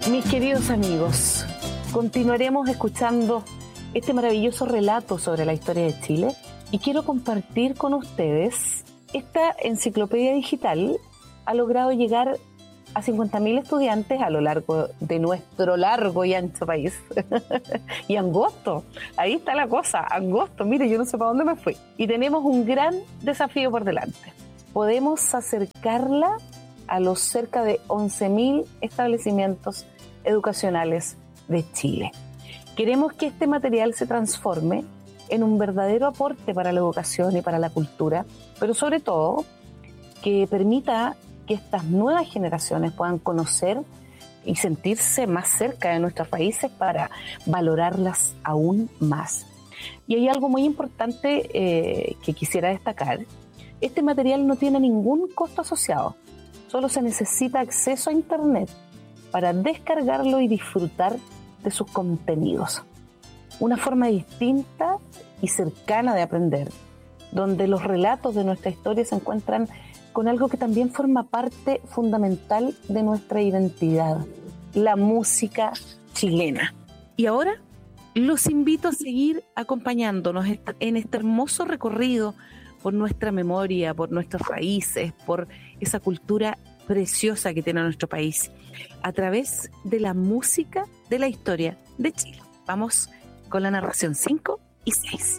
Mis queridos amigos, continuaremos escuchando este maravilloso relato sobre la historia de Chile y quiero compartir con ustedes esta enciclopedia digital. Ha logrado llegar a 50.000 estudiantes a lo largo de nuestro largo y ancho país. Y angosto, ahí está la cosa, angosto, mire, yo no sé para dónde me fui. Y tenemos un gran desafío por delante. Podemos acercarla a los cerca de 11.000 establecimientos educacionales de Chile. Queremos que este material se transforme en un verdadero aporte para la educación y para la cultura, pero sobre todo que permita que estas nuevas generaciones puedan conocer y sentirse más cerca de nuestros países para valorarlas aún más. Y hay algo muy importante que quisiera destacar. Este material no tiene ningún costo asociado. Solo se necesita acceso a Internet para descargarlo y disfrutar de sus contenidos. Una forma distinta y cercana de aprender, donde los relatos de nuestra historia se encuentran con algo que también forma parte fundamental de nuestra identidad, la música chilena. Y ahora los invito a seguir acompañándonos en este hermoso recorrido por nuestra memoria, por nuestras raíces, por esa cultura preciosa que tiene nuestro país, a través de la música de la historia de Chile. Vamos con la narración 5 y 6.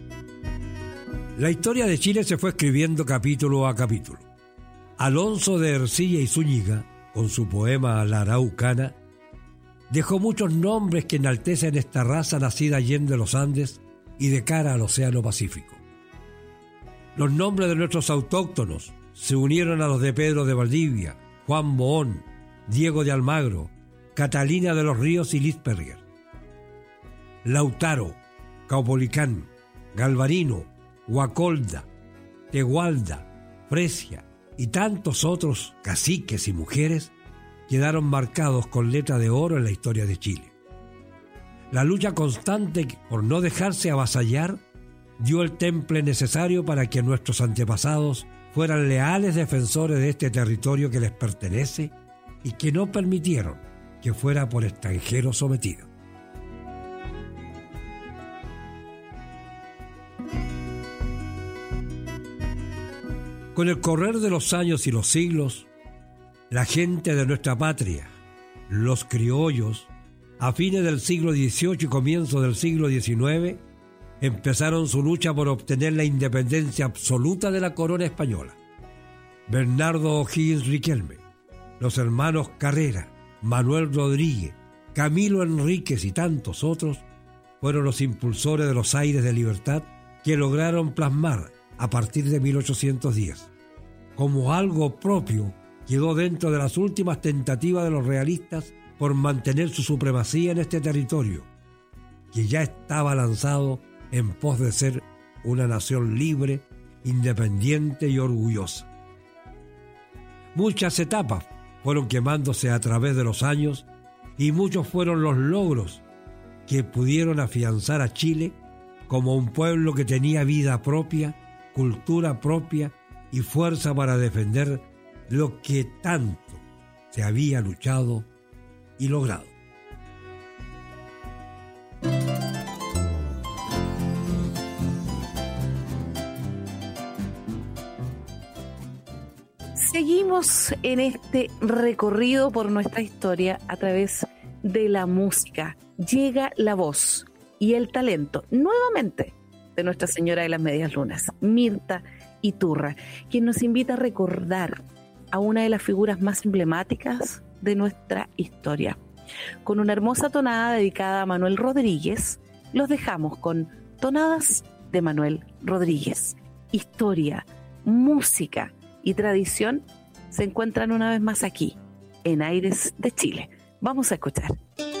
La historia de Chile se fue escribiendo capítulo a capítulo. Alonso de Ercilla y Zúñiga, con su poema La Araucana, dejó muchos nombres que enaltecen esta raza nacida allende los Andes y de cara al Océano Pacífico. Los nombres de nuestros autóctonos se unieron a los de Pedro de Valdivia, Juan Bohón, Diego de Almagro, Catalina de los Ríos y Litzberger. Lautaro, Caupolicán, Galvarino, Guacolda, Tegualda, Fresia y tantos otros caciques y mujeres quedaron marcados con letra de oro en la historia de Chile. La lucha constante por no dejarse avasallar dio el temple necesario para que nuestros antepasados fueran leales defensores de este territorio que les pertenece y que no permitieron que fuera por extranjeros sometido. Con el correr de los años y los siglos, la gente de nuestra patria, los criollos, a fines del siglo XVIII y comienzo del siglo XIX, empezaron su lucha por obtener la independencia absoluta de la corona española. Bernardo O'Higgins Riquelme, los hermanos Carrera, Manuel Rodríguez, Camilo Enríquez y tantos otros fueron los impulsores de los aires de libertad que lograron plasmar a partir de 1810. Como algo propio, quedó dentro de las últimas tentativas de los realistas por mantener su supremacía en este territorio, que ya estaba lanzado en pos de ser una nación libre, independiente y orgullosa. Muchas etapas fueron quemándose a través de los años y muchos fueron los logros que pudieron afianzar a Chile como un pueblo que tenía vida propia, cultura propia y fuerza para defender lo que tanto se había luchado y logrado. Seguimos en este recorrido por nuestra historia a través de la música. Llega la voz y el talento nuevamente de Nuestra Señora de las Medias Lunas, Mirta Iturra, quien nos invita a recordar a una de las figuras más emblemáticas de nuestra historia. Con una hermosa tonada dedicada a Manuel Rodríguez, los dejamos con Tonadas de Manuel Rodríguez. Historia, música y tradición se encuentran una vez más aquí, en Aires de Chile. Vamos a escuchar.